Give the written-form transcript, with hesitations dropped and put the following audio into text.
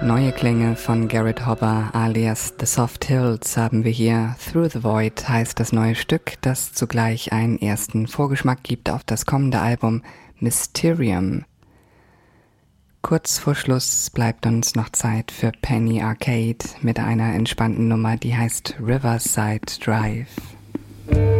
Neue Klänge von Garrett Hopper alias The Soft Hills haben wir hier. Through the Void heißt das neue Stück, das zugleich einen ersten Vorgeschmack gibt auf das kommende Album Mysterium. Kurz vor Schluss bleibt uns noch Zeit für Penny Arcade mit einer entspannten Nummer, die heißt Riverside Drive.